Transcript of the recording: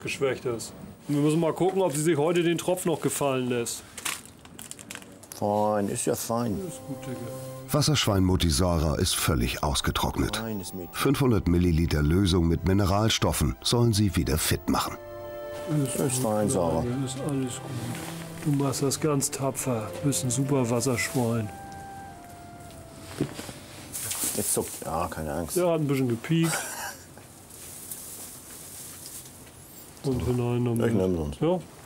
geschwächt ist. Wir müssen mal gucken, ob sie sich heute den Tropf noch gefallen lässt. Fein, ist ja fein. Ist gut, Digga. Wasserschwein-Mutti Sarah ist völlig ausgetrocknet. Feines Mädchen. 500 Milliliter Lösung mit Mineralstoffen sollen sie wieder fit machen. Ist fein, Sarah. Ist alles gut. Du machst das ganz tapfer. Du bist ein super Wasserschwein. Jetzt zuckt. Ja, keine Angst. Der hat ein bisschen gepiekt. Und hinein damit. Ich nehme uns. Ja,